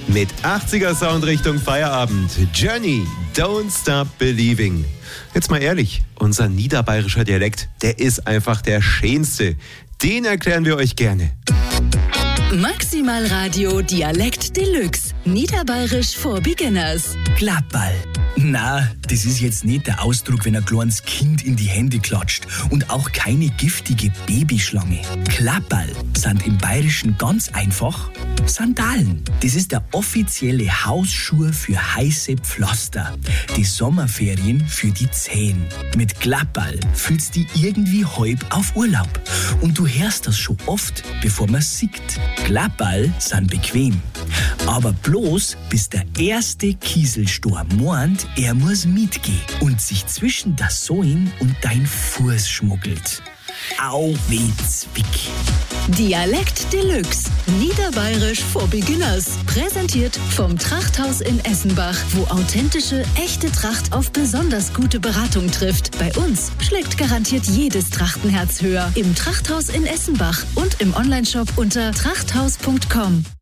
Mit 80er Sound Richtung Feierabend. Journey, Don't Stop Believing. Jetzt mal ehrlich, unser niederbayerischer Dialekt, der ist einfach der schönste. Den erklären wir euch gerne. Maximal Radio Dialekt Deluxe. Niederbayerisch for Beginners. Klapperl. Na, das ist jetzt nicht der Ausdruck, wenn ein kleines Kind in die Hände klatscht und auch keine giftige Babyschlange. Klapperl sind im Bayerischen ganz einfach Sandalen. Das ist der offizielle Hausschuh für heiße Pflaster. Die Sommerferien für die Zehen. Mit Klapperl fühlst du dich irgendwie halb auf Urlaub. Und du hörst das schon oft, bevor man sieht. Klapperl sind bequem. Aber bloß bis der erste Kieselsturm meint, er muss mitgehen und sich zwischen das Sohlen und dein Fuß schmuggelt. Au weh zwick. Dialekt Deluxe. Niederbayerisch for Beginners. Präsentiert vom Trachthaus in Essenbach, wo authentische, echte Tracht auf besonders gute Beratung trifft. Bei uns schlägt garantiert jedes Trachtenherz höher. Im Trachthaus in Essenbach und im Onlineshop unter trachthaus.com.